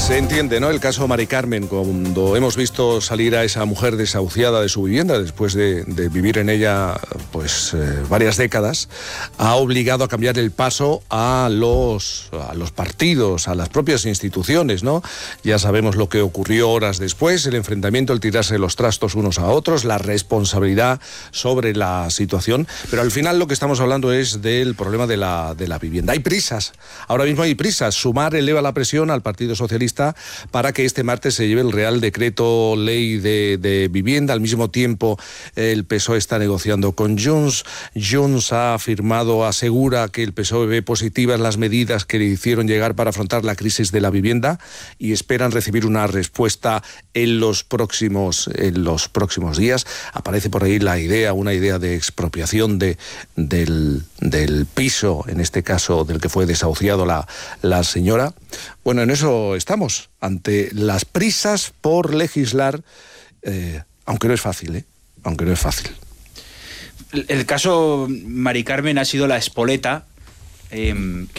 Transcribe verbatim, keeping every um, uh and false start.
Se entiende, ¿no? El caso Mari Carmen, cuando hemos visto salir a esa mujer desahuciada de su vivienda después de, de vivir en ella pues eh, varias décadas, ha obligado a cambiar el paso a los, a los partidos, a las propias instituciones, ¿no? Ya sabemos lo que ocurrió horas después, el enfrentamiento, el tirarse los trastos unos a otros, la responsabilidad sobre la situación, pero al final lo que estamos hablando es del problema de la, de la vivienda. Hay prisas, ahora mismo hay prisas. Sumar eleva la presión al Partido Socialista para que este martes se lleve el Real Decreto Ley de, de Vivienda. Al mismo tiempo, el P S O E está negociando con Junts. Junts ha afirmado, asegura que el P S O E ve positivas las medidas que le hicieron llegar para afrontar la crisis de la vivienda y esperan recibir una respuesta en los próximos, en los próximos días. Aparece por ahí la idea, una idea de expropiación de, del, del piso, en este caso del que fue desahuciado la, la señora. Bueno, en eso estamos, ante las prisas por legislar, eh, aunque no es fácil, ¿eh? Aunque no es fácil. El, el caso Mari Carmen ha sido la espoleta eh,